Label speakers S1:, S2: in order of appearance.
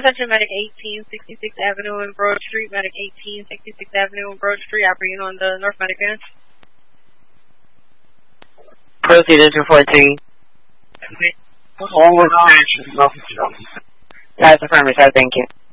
S1: Attention, Medic 1866 Avenue and Broad Street. Medic 1866 Avenue and Broad Street. Operating on the North Medic van.
S2: Proceed to 14.
S3: All station, nothing.
S2: That's affirmative, sir. Thank you.